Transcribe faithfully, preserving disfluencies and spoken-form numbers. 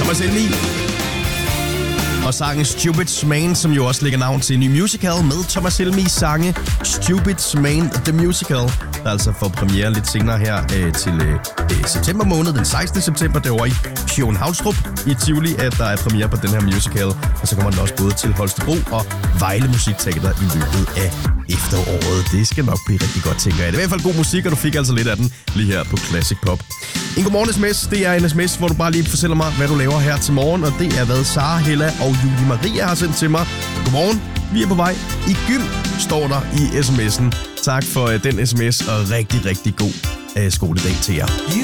Thomas Helmig. Og sangen Stupid Man, som jo også lægger navn til en ny musical med Thomas Helmigs sange Stupid Man The Musical, der altså får premiere lidt senere her øh, til øh, september måned, den sekstende september, derovre i Sjøen Havstrup i Tivoli, at der er premiere på den her musical. Og så kommer den også både til Holstebro og Vejle Musikteater i løbet af efteråret. Det skal nok blive rigtig godt, tænker jeg. Det er i hvert fald god musik, og du fik altså lidt af den lige her på Classic Pop. En godmorgen sms, det er en sms, hvor du bare lige fortæller mig, hvad du laver her til morgen, og det er, hvad Sara, Hella og Julie Maria har sendt til mig. Godmorgen, vi er på vej i gym, står der i sms'en. Tak for uh, den sms, og rigtig, rigtig god uh, skoledag til jer.